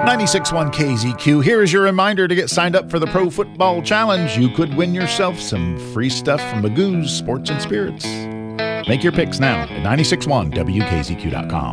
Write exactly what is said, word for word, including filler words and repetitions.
ninety-six point one K Z Q, here is your reminder to get signed up for the Pro Football Challenge. You could win yourself some free stuff from Magoo's Sports and Spirits. Make your picks now at nine six one W K Z Q dot com.